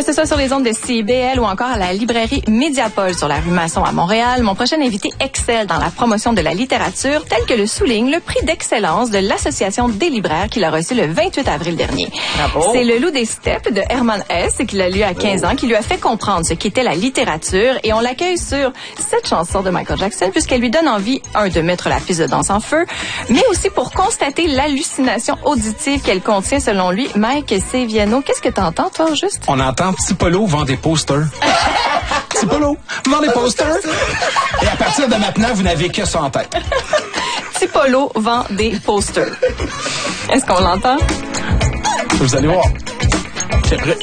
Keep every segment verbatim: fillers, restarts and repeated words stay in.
ce soit sur les ondes de C I B L ou encore à la librairie Mediapol sur la rue Masson à Montréal, mon prochain invité excelle dans la promotion de la littérature, tel que le souligne le prix d'excellence de l'Association des libraires qu'il a reçu le vingt-huit avril dernier. Bravo. C'est Le Loup des steppes de Hermann Hesse qu'il a lu à quinze ans qui lui a fait comprendre ce qu'était la littérature, et on l'accueille sur cette chanson de Michael Jackson puisqu'elle lui donne envie, un, de mettre la piste de danse en feu, mais aussi pour constater l'hallucination auditive qu'elle contient selon lui. Mike Seviano, qu'est-ce que t'entends toi juste? On entend Petit Polo vend des posters. Petit Polo vend des posters. Et à partir de maintenant, vous n'avez que ça en tête. Petit Polo vend des posters. Est-ce qu'on l'entend? Vous allez voir. C'est prêt.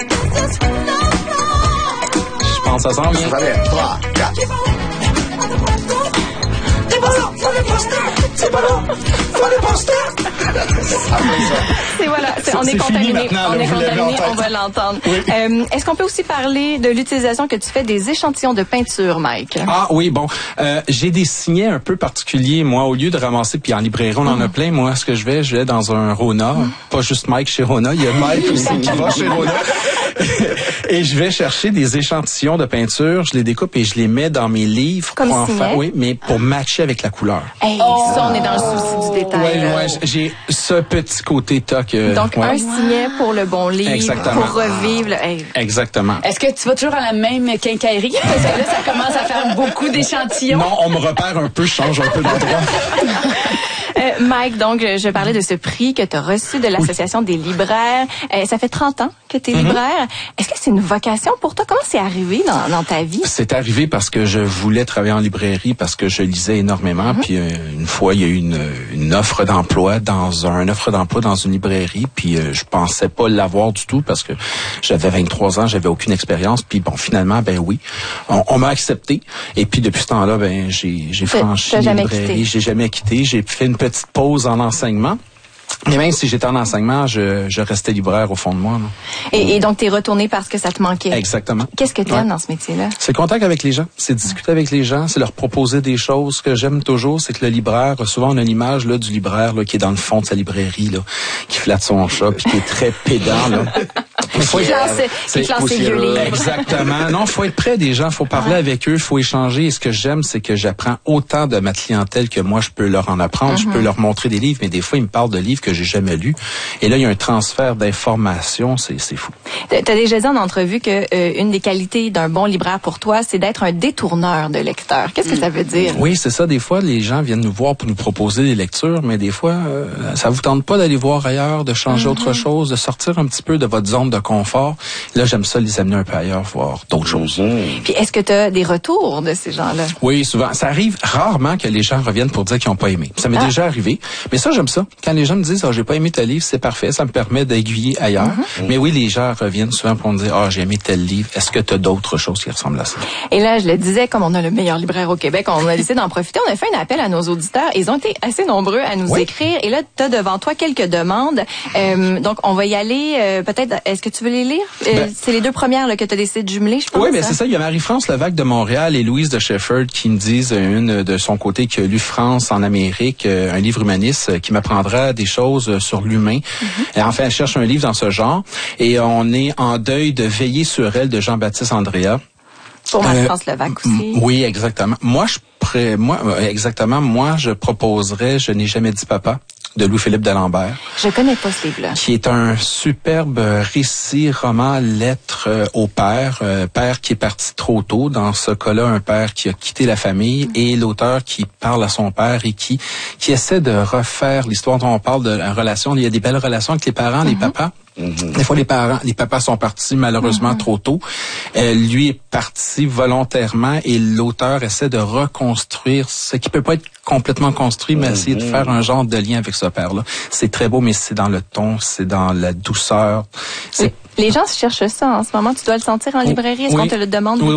Je pense que ça sent bien. trois, quatre. Petit Polo vend des posters. Petit Polo vend des posters. C'est voilà, c'est, on est, est contaminé, on est contaminé, on va l'entendre. Oui. Euh, est-ce qu'on peut aussi parler de l'utilisation que tu fais des échantillons de peinture, Mike? Ah oui, bon, euh, j'ai des signets un peu particuliers. Moi, au lieu de ramasser, puis en librairie, on mm. en a plein. Moi, ce que je vais, je vais dans un Rona, mm. pas juste Mike chez Rona, il y a Mike aussi qui va chez Rona. Et je vais chercher des échantillons de peinture, je les découpe et je les mets dans mes livres. Comme pour en faire, oui, mais pour matcher avec la couleur. Hey, oh. Ça, on est dans le souci du détail. Oui, ouais, j'ai ce petit côté toc. Euh, Donc, ouais. un signet pour le bon livre, exactement. Pour revivre. Le... Hey. Exactement. Est-ce que tu vas toujours à la même quincaillerie? Parce que là, ça commence à faire beaucoup d'échantillons. Non, on me repère un peu, je change un peu d'endroit. Euh, Mike, donc, je parlais de ce prix que tu as reçu de l'Association oui. des libraires. Euh, ça fait trente ans que tu es mm-hmm. libraire. Est-ce que c'est une vocation pour toi? Comment c'est arrivé dans, dans ta vie? C'est arrivé parce que je voulais travailler en librairie, parce que je lisais énormément. Mm-hmm. Puis euh, une fois, il y a eu une, une offre d'emploi dans un une offre d'emploi dans une librairie. Puis euh, je pensais pas l'avoir du tout parce que j'avais vingt-trois ans, j'avais aucune expérience. Puis bon, finalement, ben oui, on, on m'a accepté. Et puis depuis ce temps-là, ben j'ai j'ai franchi la librairie. J'ai jamais quitté. J'ai fait une petite pause en enseignement. Mais même si j'étais en enseignement, je, je restais libraire au fond de moi. Et, et donc, t'es retourné parce que ça te manquait. Exactement. Qu'est-ce que t'aimes ouais. dans ce métier-là? C'est le contact avec les gens. C'est discuter avec les gens. C'est leur proposer des choses. Ce que j'aime toujours, c'est que le libraire, souvent on a l'image là, du libraire là, qui est dans le fond de sa librairie, là, qui flatte son chat, puis qui est très pédant. Là. Il faut qui classe, qui classe ses vieux livres. Exactement. Non, faut être près des gens, faut parler ouais. avec eux, faut échanger. Et ce que j'aime, c'est que j'apprends autant de ma clientèle que moi, je peux leur en apprendre. Mm-hmm. Je peux leur montrer des livres, mais des fois, ils me parlent de livres que j'ai jamais lus. Et là, il y a un transfert d'informations, c'est, c'est fou. Tu as déjà dit en entrevue que euh, une des qualités d'un bon libraire pour toi, c'est d'être un détourneur de lecteurs. Qu'est-ce que ça veut dire? Oui, c'est ça. Des fois, les gens viennent nous voir pour nous proposer des lectures, mais des fois, euh, ça vous tente pas d'aller voir ailleurs, de changer mm-hmm. autre chose, de sortir un petit peu de votre zone de confort. Là, j'aime ça les amener un peu ailleurs, voir d'autres choses. Mm-hmm. Puis, est-ce que tu as des retours de ces gens-là? Oui, souvent. Ça arrive rarement que les gens reviennent pour dire qu'ils n'ont pas aimé. Ça m'est ah. déjà arrivé. Mais ça, j'aime ça. Quand les gens me disent, ah, oh, j'ai pas aimé tel livre, c'est parfait. Ça me permet d'aiguiller ailleurs. Mm-hmm. Mais oui, les gens reviennent souvent pour me dire, ah, oh, j'ai aimé tel livre. Est-ce que tu as d'autres choses qui ressemblent à ça? Et là, je le disais, comme on a le meilleur libraire au Québec, on a décidé d'en profiter. On a fait un appel à nos auditeurs. Ils ont été assez nombreux à nous oui. écrire. Et là, tu as devant toi quelques demandes. Euh, donc, on va y aller. Euh, peut-être, est-ce que tu veux les lire? Euh, ben, c'est les deux premières là, que tu as décidé de jumeler, je pense. Oui, mais c'est ça. Il y a Marie-France Levac de Montréal et Louise de Shefford qui me disent, une de son côté, qui a lu France en Amérique, un livre humaniste qui m'apprendra des choses sur l'humain. Mm-hmm. Et enfin, elle cherche un livre dans ce genre. Et on est en deuil de Veiller sur elle de Jean-Baptiste Andrea. Pour Marie-France euh, Levac aussi. Oui, exactement. Moi, je pré... moi, exactement. Moi, je proposerais Je n'ai jamais dit papa de Louis-Philippe D'Alembert. Je connais pas ce livre-là. Qui est un superbe récit, roman, lettre euh, au père. Euh, père qui est parti trop tôt. Dans ce cas-là, un père qui a quitté la famille. Mm. Et l'auteur qui parle à son père et qui qui essaie de refaire l'histoire dont on parle de la relation. Il y a des belles relations avec les parents, mm-hmm. les papas. Mm-hmm. Des fois, les parents, les papas sont partis malheureusement mm-hmm. trop tôt. Euh, lui est parti volontairement et l'auteur essaie de reconstruire ce qui peut pas être complètement construit, mais mm-hmm. essayer de faire un genre de lien avec ce père-là. C'est très beau, mais c'est dans le ton, c'est dans la douceur. C'est... Les gens cherchent ça en ce moment. Tu dois le sentir en librairie. Est-ce oui. qu'on te le demande? Oui.